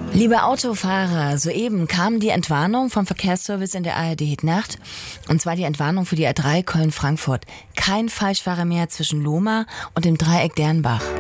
Liebe Autofahrer, soeben kam die Entwarnung vom Verkehrsservice in der ARD Nacht. Und zwar die Entwarnung für die A3 Köln-Frankfurt. Kein Falschfahrer mehr zwischen Lohmar und dem Dreieck Dernbach.